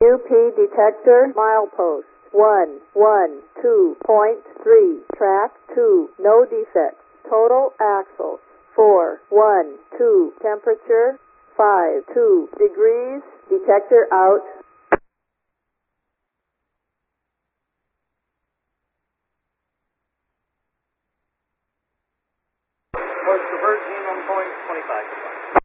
UP detector, milepost 112.3, track 2, no defects. Total axle 412, temperature 52 degrees, detector out. Was the Virgin on point 25.